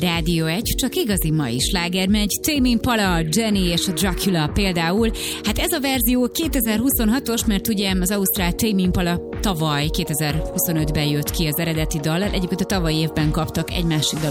Rádió 1, csak igazi mai sláger megy. Tame Impala, Jenny és a Dracula például. Hát ez a verzió 2026-os, mert ugye az ausztrál Tame Impala tavaly 2025-ben jött ki az eredeti dallal. Egyébként a tavalyi évben kaptak egy másik dal